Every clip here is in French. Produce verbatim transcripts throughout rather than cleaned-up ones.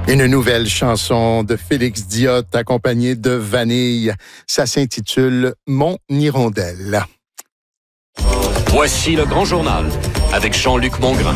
Une nouvelle chanson de Félix Diot accompagnée de Vanille. Ça s'intitule « Mon hirondelle ». Voici le Grand Journal avec Jean-Luc Mongrain.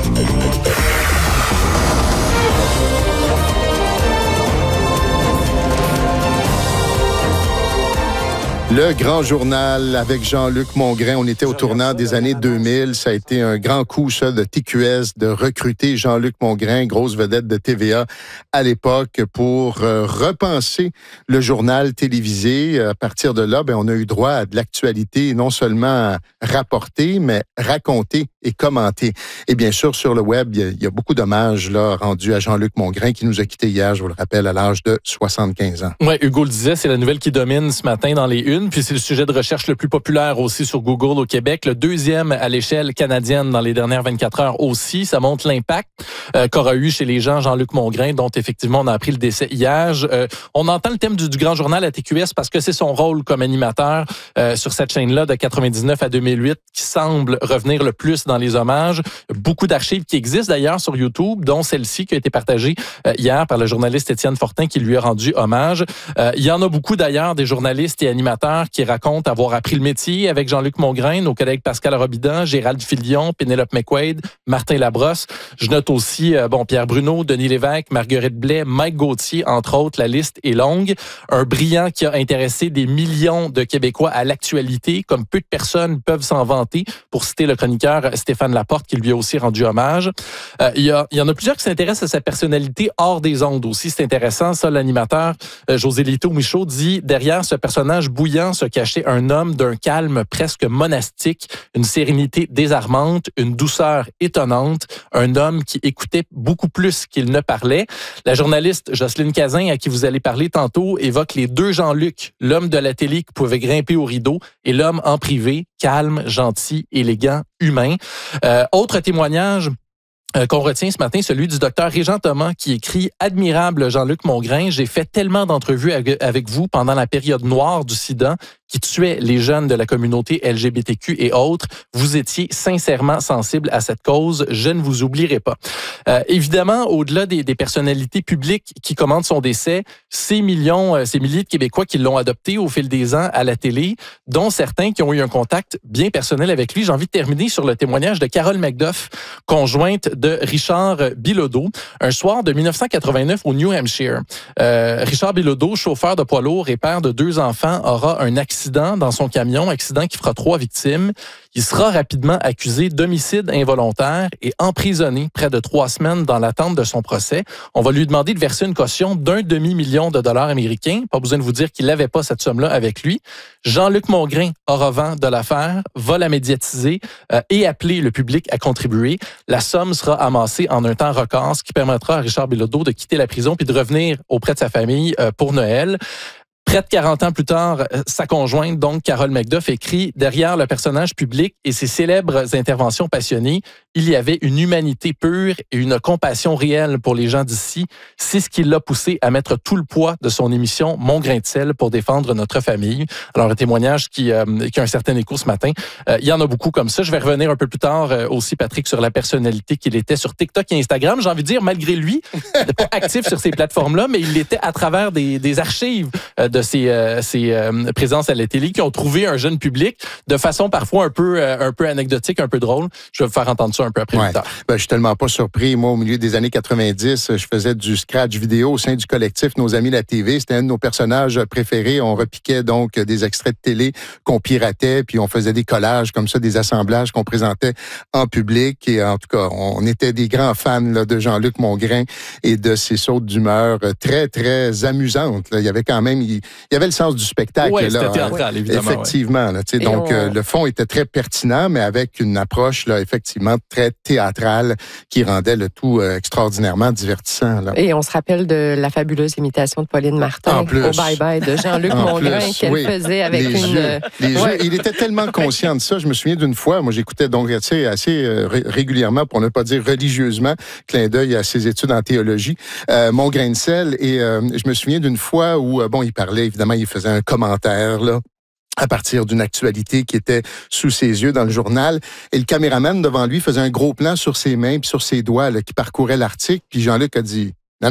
Le Grand Journal avec Jean-Luc Mongrain. On était au tournant des années deux mille. Ça a été un grand coup, ça, de T Q S, de recruter Jean-Luc Mongrain, grosse vedette de T V A à l'époque, pour euh, repenser le journal télévisé. À partir de là, ben, on a eu droit à de l'actualité, non seulement rapportée, mais racontée et commentée. Et bien sûr, sur le web, il y a, il y a beaucoup d'hommages là, rendus à Jean-Luc Mongrain, qui nous a quittés hier, je vous le rappelle, à l'âge de soixante-quinze ans. Oui, Hugo le disait, c'est la nouvelle qui domine ce matin dans les unes. Puis c'est le sujet de recherche le plus populaire aussi sur Google au Québec. Le deuxième à l'échelle canadienne dans les dernières vingt-quatre heures aussi. Ça montre l'impact euh, qu'aura eu chez les gens Jean-Luc Mongrain, dont effectivement on a appris le décès hier. Euh, on entend le thème du, du Grand Journal à T Q S parce que c'est son rôle comme animateur euh, sur cette chaîne-là de quatre-vingt-dix-neuf à deux mille huit qui semble revenir le plus dans les hommages. Beaucoup d'archives qui existent d'ailleurs sur YouTube, dont celle-ci qui a été partagée euh, hier par le journaliste Étienne Fortin qui lui a rendu hommage. Euh, il y en a beaucoup d'ailleurs des journalistes et animateurs qui racontent avoir appris le métier avec Jean-Luc Mongrain, nos collègues Pascal Robidan, Gérald Filion, Pénélope McQuaid, Martin Labrosse. Je note aussi euh, bon Pierre Bruno, Denis Lévesque, Marguerite Blais, Mike Gauthier, entre autres. La liste est longue. Un brillant qui a intéressé des millions de Québécois à l'actualité, comme peu de personnes peuvent s'en vanter, pour citer le chroniqueur Stéphane Laporte, qui lui a aussi rendu hommage. Euh, il, y a, il y en a plusieurs qui s'intéressent à sa personnalité hors des ondes aussi. C'est intéressant, ça, l'animateur euh, José Lito Michaud dit « Derrière ce personnage bouillant se cachait un homme d'un calme presque monastique, une sérénité désarmante, une douceur étonnante, un homme qui écoutait beaucoup plus qu'il ne parlait. » La journaliste Jocelyne Cazin, à qui vous allez parler tantôt, évoque les deux Jean-Luc, l'homme de la télé qui pouvait grimper au rideau et l'homme en privé, calme, gentil, élégant, humain. Euh, autre témoignage Euh, qu'on retient ce matin, celui du docteur Régent Thomas qui écrit « Admirable Jean-Luc Mongrain, j'ai fait tellement d'entrevues avec vous pendant la période noire du sida qui tuait les jeunes de la communauté L G B T Q et autres. Vous étiez sincèrement sensible à cette cause. Je ne vous oublierai pas. Euh, » Évidemment, au-delà des, des personnalités publiques qui commentent son décès, ces millions, ces milliers de Québécois qui l'ont adopté au fil des ans à la télé, dont certains qui ont eu un contact bien personnel avec lui. J'ai envie de terminer sur le témoignage de Carole McDuff, conjointe de Richard Bilodeau, un soir de dix-neuf cent quatre-vingt-neuf au New Hampshire. Euh, Richard Bilodeau, chauffeur de poids lourd et père de deux enfants, aura un accident dans son camion, accident qui fera trois victimes. Il sera rapidement accusé d'homicide involontaire et emprisonné près de trois semaines dans l'attente de son procès. On va lui demander de verser une caution d'un demi-million de dollars américains. Pas besoin de vous dire qu'il n'avait pas cette somme-là avec lui. Jean-Luc Mongrain aura vent de l'affaire, va la médiatiser euh, et appeler le public à contribuer. La somme sera amassée en un temps record, ce qui permettra à Richard Bilodeau de quitter la prison puis de revenir auprès de sa famille euh, pour Noël. Près de quarante ans plus tard, sa conjointe, donc Carole McDuff, écrit « Derrière le personnage public et ses célèbres interventions passionnées, il y avait une humanité pure et une compassion réelle pour les gens d'ici. C'est ce qui l'a poussé à mettre tout le poids de son émission Mon grain de sel pour défendre notre famille. » Alors, un témoignage qui, euh, qui a un certain écho ce matin. Euh, il y en a beaucoup comme ça. Je vais revenir un peu plus tard euh, aussi, Patrick, sur la personnalité qu'il était sur TikTok et Instagram. J'ai envie de dire, malgré lui, il n'est pas actif sur ces plateformes-là, mais il l'était à travers des, des archives euh, de ses, euh, ses euh, présences à la télé qui ont trouvé un jeune public de façon parfois un peu, euh, un peu anecdotique, un peu drôle. Je vais vous faire entendre ça un peu après. Ouais. Ben, je suis tellement pas surpris. Moi, au milieu des années quatre-vingt-dix, je faisais du scratch vidéo au sein du collectif Nos Amis la T V. C'était un de nos personnages préférés. On repiquait donc des extraits de télé qu'on piratait, puis on faisait des collages comme ça, des assemblages qu'on présentait en public. Et en tout cas, on était des grands fans là, de Jean-Luc Mongrain et de ses sautes d'humeur très, très amusantes. Là. Il y avait quand même... Il, il y avait le sens du spectacle. Oui, là, c'était théâtral, hein, évidemment. Effectivement. Ouais. Là, donc, on... euh, le fond était très pertinent, mais avec une approche, là, effectivement, très théâtrale qui rendait le tout euh, extraordinairement divertissant. Là. Et on se rappelle de la fabuleuse imitation de Pauline Martin au bye-bye de Jean-Luc Mongrain qu'elle oui. faisait avec les une... Yeux, les ouais. yeux. Il était tellement conscient de ça. Je me souviens d'une fois, moi j'écoutais donc assez, assez euh, régulièrement, pour ne pas dire religieusement, clin d'œil à ses études en théologie, euh, Mon grain de sel. Et euh, je me souviens d'une fois où, euh, bon, il parlait, évidemment, il faisait un commentaire, là, à partir d'une actualité qui était sous ses yeux dans le journal. Et le caméraman devant lui faisait un gros plan sur ses mains puis sur ses doigts là, qui parcouraient l'article. Puis Jean-Luc a dit « Non, non,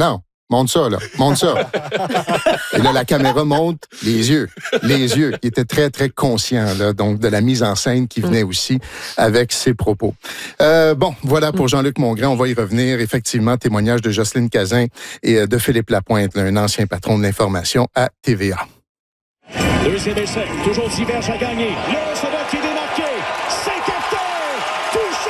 Monte ça, là. Monte ça. Et là, la caméra monte les yeux. Les yeux. Il était très, très conscient, là, donc, de la mise en scène qui venait aussi avec ses propos. Euh, bon, voilà pour Jean-Luc Mongrain. On va y revenir. Effectivement, témoignage de Jocelyne Cazin et de Philippe Lapointe, là, un ancien patron de l'information à T V A. Deuxième essai. Toujours Diverge à gagner. Le receveur qui est démarqué. C'est capteur. Touché.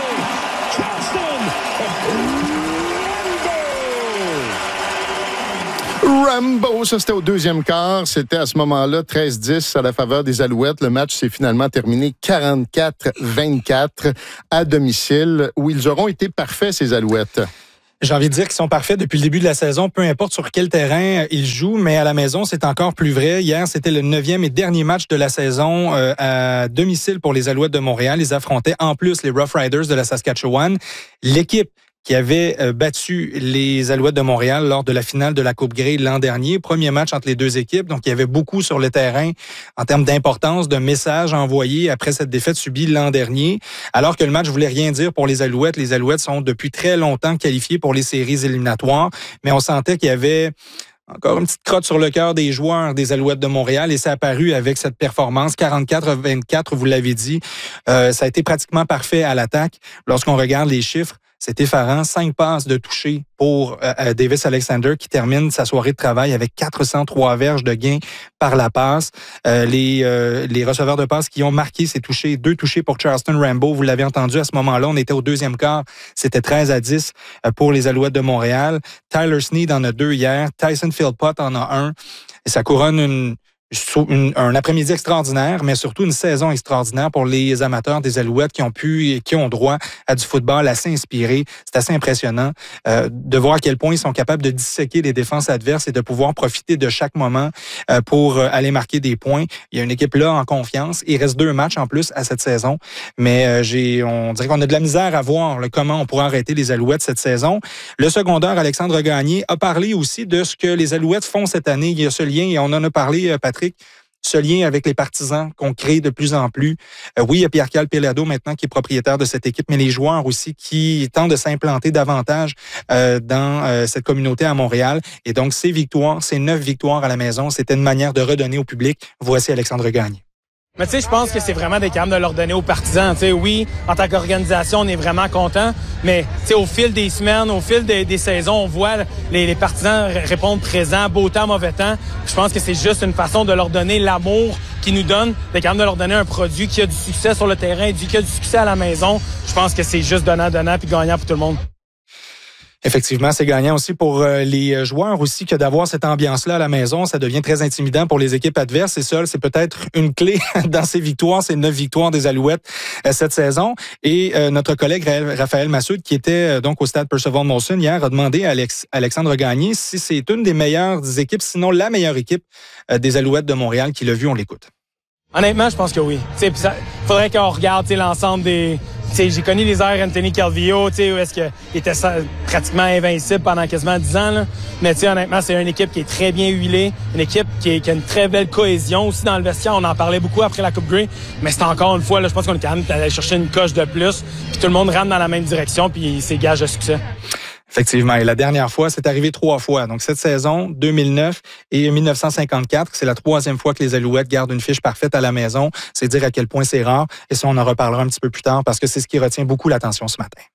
Rambo, ça c'était au deuxième quart. C'était à ce moment-là treize dix à la faveur des Alouettes. Le match s'est finalement terminé quarante-quatre vingt-quatre à domicile, où ils auront été parfaits, ces Alouettes. J'ai envie de dire qu'ils sont parfaits depuis le début de la saison, peu importe sur quel terrain ils jouent, mais à la maison, c'est encore plus vrai. Hier, c'était le neuvième et dernier match de la saison euh, à domicile pour les Alouettes de Montréal. Ils affrontaient en plus les Rough Riders de la Saskatchewan. L'équipe qui avait battu les Alouettes de Montréal lors de la finale de la Coupe Grey l'an dernier. Premier match entre les deux équipes, donc il y avait beaucoup sur le terrain en termes d'importance, de messages envoyés après cette défaite subie l'an dernier. Alors que le match voulait rien dire pour les Alouettes. Les Alouettes sont depuis très longtemps qualifiées pour les séries éliminatoires, mais on sentait qu'il y avait encore une petite crotte sur le cœur des joueurs des Alouettes de Montréal et ça a apparu avec cette performance quarante-quatre vingt-quatre, vous l'avez dit. Euh, ça a été pratiquement parfait à l'attaque. Lorsqu'on regarde les chiffres, c'est effarant. Cinq passes de toucher pour euh, Davis Alexander qui termine sa soirée de travail avec quatre cent trois verges de gain par la passe. Euh, les, euh, les receveurs de passe qui ont marqué ces touchés, deux touchés pour Charleston Rambo. Vous l'avez entendu à ce moment-là, on était au deuxième quart. C'était treize à dix pour les Alouettes de Montréal. Tyler Snead en a deux hier. Tyson Philpott en a un. Et ça couronne une... Une, un après-midi extraordinaire, mais surtout une saison extraordinaire pour les amateurs des Alouettes qui ont pu et qui ont droit à du football assez inspiré. C'est assez impressionnant euh, de voir à quel point ils sont capables de disséquer les défenses adverses et de pouvoir profiter de chaque moment euh, pour euh, aller marquer des points. Il y a une équipe là en confiance. Il reste deux matchs en plus à cette saison, mais euh, j'ai, on dirait qu'on a de la misère à voir là, comment on pourra arrêter les Alouettes cette saison. Le secondeur Alexandre Gagné a parlé aussi de ce que les Alouettes font cette année. Il y a ce lien et on en a parlé, euh, Patrick, ce lien avec les partisans qu'on crée de plus en plus. Euh, oui, il y a Pierre-Carl Pelado maintenant qui est propriétaire de cette équipe, mais les joueurs aussi qui tentent de s'implanter davantage euh, dans euh, cette communauté à Montréal. Et donc, ces victoires, ces neuf victoires à la maison, c'était une manière de redonner au public. Voici Alexandre Gagné. Mais tu sais, je pense que c'est vraiment des capables de leur donner aux partisans. Tu sais, oui, en tant qu'organisation, on est vraiment content, mais tu sais, au fil des semaines, au fil des, des saisons, on voit les, les partisans répondre présents, beau temps, mauvais temps. Je pense que c'est juste une façon de leur donner l'amour qu'ils nous donnent, d'être capable de leur donner un produit qui a du succès sur le terrain, qui a du succès à la maison. Je pense que c'est juste donnant-donnant puis gagnant pour tout le monde. Effectivement, c'est gagnant aussi pour euh, les joueurs aussi que d'avoir cette ambiance-là à la maison. Ça devient très intimidant pour les équipes adverses. Et ça, c'est peut-être une clé dans ces victoires, ces neuf victoires des Alouettes euh, cette saison. Et euh, notre collègue Raphaël Massoud, qui était euh, donc au stade Percival Molson hier, a demandé à Alex, Alexandre Gagné si c'est une des meilleures équipes, sinon la meilleure équipe euh, des Alouettes de Montréal qui l'a vu. On l'écoute. Honnêtement, je pense que oui. Il faudrait qu'on regarde l'ensemble des... T'sais, j'ai connu les airs Anthony Calvillo, où est-ce qu'il était pratiquement invincible pendant quasiment dix ans. Là. Mais honnêtement, c'est une équipe qui est très bien huilée, une équipe qui, est, qui a une très belle cohésion aussi dans le vestiaire. On en parlait beaucoup après la Coupe Grey, mais c'est encore une fois, là, je pense qu'on est quand même allé chercher une coche de plus, puis tout le monde rentre dans la même direction, puis c'est gage de succès. Effectivement. Et la dernière fois, c'est arrivé trois fois. Donc, cette saison, deux mille neuf et dix-neuf cent cinquante-quatre, c'est la troisième fois que les Alouettes gardent une fiche parfaite à la maison. C'est dire à quel point c'est rare. Et ça, on en reparlera un petit peu plus tard parce que c'est ce qui retient beaucoup l'attention ce matin.